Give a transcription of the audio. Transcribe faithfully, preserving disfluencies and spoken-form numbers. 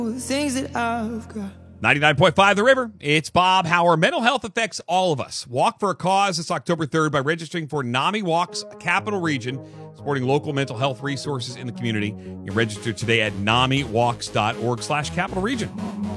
The things that I've got. ninety-nine point five The River. It's Bob. How our mental health affects all of us. Walk for a Cause this October third by registering for NAMI Walks Capital Region, supporting local mental health resources in the community. You register today at nami walks dot org slash capital region.